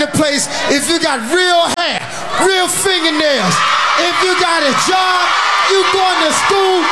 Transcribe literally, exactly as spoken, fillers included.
that place if you got real hair, real fingernails. If you got a job, you going to school,